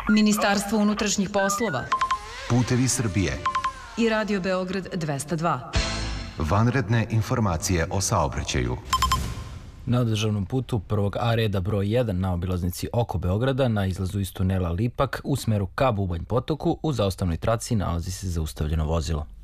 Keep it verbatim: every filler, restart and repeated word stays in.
Ministarstvo unutrašnjih poslova, Putevi Srbije i Radio Beograd dvesta dva. Vanredne informacije o saobraćaju. Na državnom putu prvog A reda broj jedan na obilaznici oko Beograda na izlazu iz tunela Lipak u smeru ka Bubanj potoku u zaustavnoj traci nalazi se zaustavljeno vozilo.